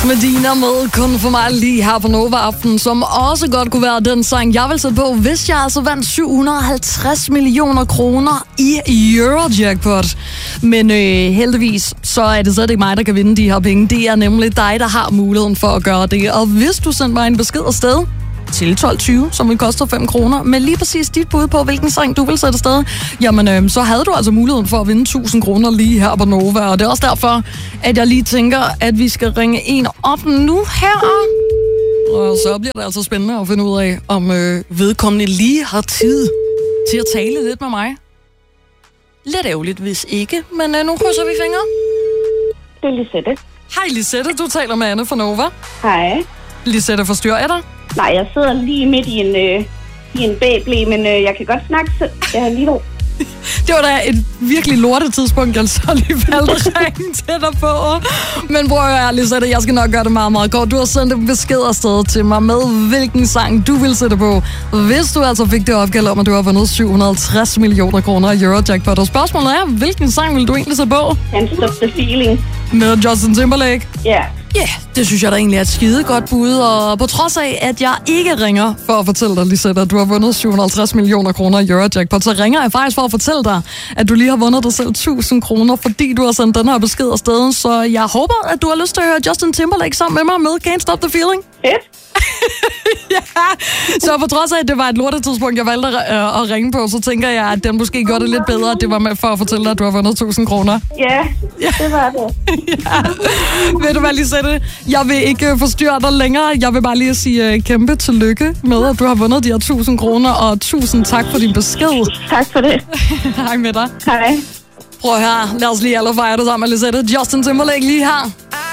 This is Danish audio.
Medina med Kun for mig lige her på Nova Aften, som også godt kunne være den sang, jeg vil sætte på, hvis jeg altså vandt 750 millioner kroner i Eurojackpot. Men heldigvis, så er det slet ikke mig, der kan vinde de her penge. Det er nemlig dig, der har muligheden for at gøre det. Og hvis du sender mig en besked afsted til 12.20, som vil koste 5 kroner, med lige præcis dit bud på, hvilken sang du vil sætte afsted, jamen så havde du altså muligheden for at vinde 1.000 kroner lige her på Nova. Og det er også derfor, at jeg lige tænker, at vi skal ringe en op nu her. Og så bliver det altså spændende at finde ud af, om vedkommende lige har tid til at tale lidt med mig. Lidt ærgerligt, hvis ikke, men nu krydser vi fingre. Det er Lisette. Hej Lisette, du taler med Anne fra Nova. Hej. Lisette, forstyrrer jeg dig? Nej, jeg sidder lige midt i en bæble, men jeg kan godt snakke selv. Jeg har lige ro. Det var da et virkelig lortet tidspunkt, jeg så lige valgte at ringe til dig på. Men prøv at høre, Lisette, jeg skal nok gøre det meget, meget godt. Du har sendt en besked afsted til mig med, hvilken sang du vil sætte på, hvis du altså fik det opgave om, at du har vundet 750 millioner kroner i Eurojackpot. Og spørgsmålet er, hvilken sang vil du egentlig sætte på? Can't Stop the Feeling. Med Justin Timberlake? Ja. Ja, det synes jeg da egentlig er et skide godt bud, og på trods af, at jeg ikke ringer for at fortælle dig, Lisette, at du har vundet 750 millioner kroner i Eurojackpot, så ringer jeg faktisk for at fortælle dig, at du lige har vundet dig selv 1.000 kroner, fordi du har sendt den her besked afsted. Så jeg håber, at du har lyst til at høre Justin Timberlake sammen med mig med Can't Stop the Feeling. Fedt. Ja, så på trods af, at det var et lortetidspunkt, jeg valgte at ringe på, så tænker jeg, at den måske gjorde det lidt bedre, at det var med for at fortælle dig, at du har vundet 1.000 kroner. Ja, det var det. Ja. Ved du hvad, Lisette? Jeg vil ikke forstyrre dig længere. Jeg vil bare lige sige kæmpe tillykke med, at du har vundet de her 1.000 kroner, og tusind tak for din besked. Tak for det. Hej med dig. Hej. Prøv at høre, lad os lige alle fejre det sammen med Lisette. Justin Timberlake lige her.